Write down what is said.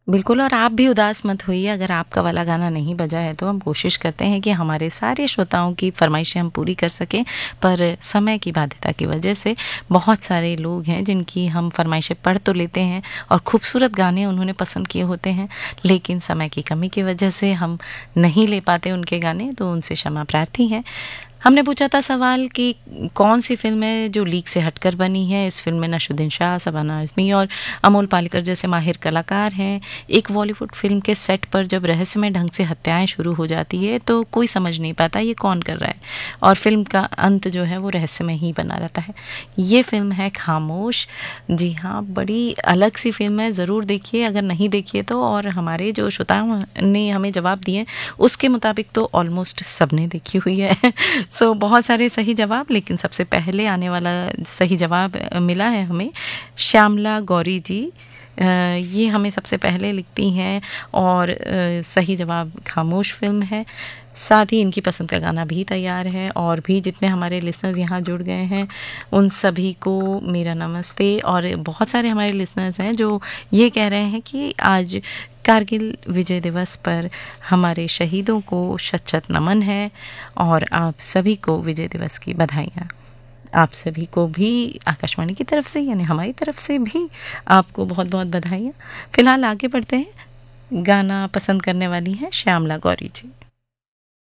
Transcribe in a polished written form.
बिल्कुल, और आप भी उदास मत होइए अगर आपका वाला गाना नहीं बजा है, तो हम कोशिश करते हैं कि हमारे सारे श्रोताओं की फ़रमाइशें हम पूरी कर सकें, पर समय की बाध्यता की वजह से बहुत सारे लोग हैं जिनकी हम फ़रमाइशें पढ़ तो लेते हैं और खूबसूरत गाने उन्होंने पसंद किए होते हैं, लेकिन समय की कमी की वजह से हम नहीं ले पाते उनके गाने, तो उनसे क्षमा प्रार्थी हैं। हमने पूछा था सवाल कि कौन-सी फ़िल्म है जो लीक से हटकर बनी है। इस फ़िल्म में नसरुद्दीन शाह, शबाना आज़मी और अमोल पालेकर जैसे माहिर कलाकार हैं। एक बॉलीवुड फ़िल्म के सेट पर जब रहस्यमय ढंग से हत्याएँ शुरू हो जाती है, तो कोई समझ नहीं पाता ये कौन कर रहा है, और फ़िल्म का अंत जो है वो रहस्यमय ही बना रहता है। ये फ़िल्म है खामोश। जी हाँ, बड़ी अलग-सी फ़िल्म है, ज़रूर देखिए अगर नहीं देखी है तो। और हमारे जो श्रोताओं ने हमें जवाब दिए, उसके मुताबिक तो ऑलमोस्ट सबने देखी हुई है। सो बहुत सारे सही जवाब, लेकिन सबसे पहले आने वाला सही जवाब मिला है हमें श्यामला गौरी जी। ये हमें सबसे पहले लिखती हैं, और सही जवाब खामोश फ़िल्म है। साथ ही इनकी पसंद का गाना भी तैयार है, और भी जितने हमारे लिसनर्स यहाँ जुड़ गए हैं उन सभी को मेरा नमस्ते। और बहुत सारे हमारे लिसनर्स हैं जो ये कह रहे हैं कि आज कारगिल विजय दिवस पर हमारे शहीदों को शत-शत नमन है, और आप सभी को विजय दिवस की बधाइयाँ। आप सभी को भी आकाशवाणी की तरफ से, यानी हमारी तरफ से भी आपको बहुत-बहुत बधाइयाँ। फ़िलहाल आगे बढ़ते हैं, गाना पसंद करने वाली हैं श्यामला गौरी जी।